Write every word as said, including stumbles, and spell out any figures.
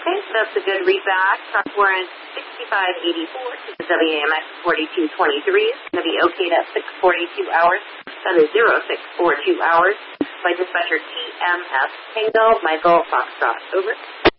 Okay, so that's a good read back. Truck warrant sixty-five eighty-four to the W A M X forty-two twenty-three. It's going to be okayed at six forty-two hours. That is zero six four two hours. By dispatcher T M S Tango, Michael Foxtrot. Over.